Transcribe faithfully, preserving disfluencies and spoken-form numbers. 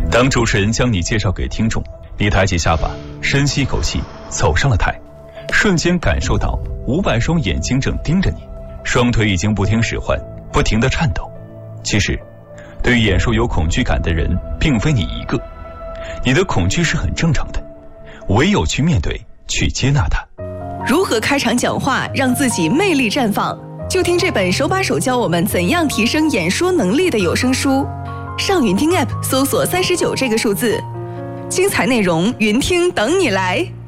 当主持人将你介绍给听众，你抬起下巴，深吸一口气，走上了台，瞬间感受到五百双眼睛正盯着你，双腿已经不听使唤，不停地颤抖。其实对于演说有恐惧感的人并非你一个，你的恐惧是很正常的，唯有去面对，去接纳它。 如何开场讲话让自己魅力绽放，就听这本手把手教我们怎样提升演说能力的有声书。上云听 App 搜索三十九这个数字，精彩内容云听等你来。